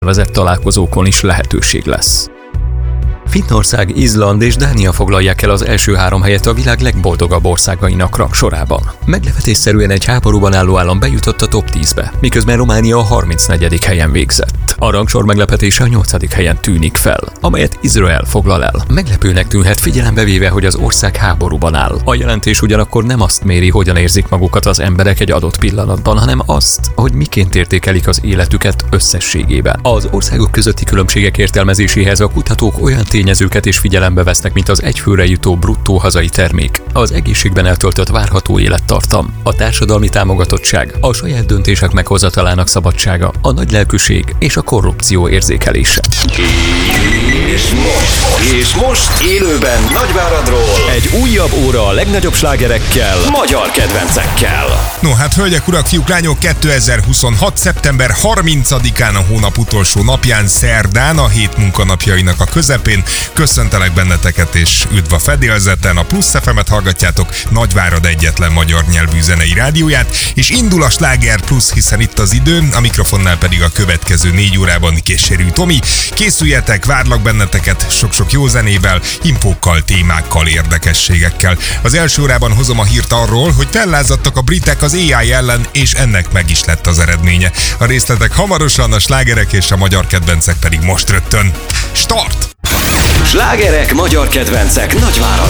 vezet találkozókon is lehetőség lesz. Finnország, Izland és Dánia foglalják el az első 3 helyet a világ legboldogabb országainak rangsorában. Meglepetésszerűen egy háborúban álló állam bejutott a top 10-be, miközben Románia a 34. helyen végzett. A rangsor meglepetése a 8. helyen tűnik fel, amelyet Izrael foglal el. Meglepőnek tűnhet, figyelembe véve, hogy az ország háborúban áll. A jelentés ugyanakkor nem azt méri, hogyan érzik magukat az emberek egy adott pillanatban, hanem azt, hogy miként értékelik az életüket összességében. Az országok közötti különbségek értelmezéséhez a kutatók olyan tényezőket is figyelembe vesznek, mint az egyfőre jutó bruttó hazai termék, az egészségben eltöltött várható élettartam, a társadalmi támogatottság, a saját döntések meghozatalának szabadsága, a nagylelkűség és a korrupció érzékelése. És most élőben Nagyváradról egy újabb óra a legnagyobb slágerekkel, magyar kedvencekkel. No hát, hölgyek, urak, fiúk, lányok, 2026. szeptember 30-án, a hónap utolsó napján, szerdán, a hét munkanapjainak a közepén köszöntelek benneteket, és üdv a fedélzeten, a Plusz FM-et hallgatjátok, Nagyvárad egyetlen magyar nyelvű zenei rádióját, és indul a Sláger Plusz, hiszen itt az idő, a mikrofonnál pedig a következő 4 órában Késérű Tomi. Készüljetek, várlak benneteket sok-sok jó zenével, infókkal, témákkal, érdekességekkel. Az első órában hozom a hírt arról, hogy fellázadtak a britek az AI ellen, és ennek meg is lett az eredménye. A részletek hamarosan, a slágerek és a magyar kedvencek pedig most rögtön. Start! Slágerek, magyar kedvencek Nagyváradon.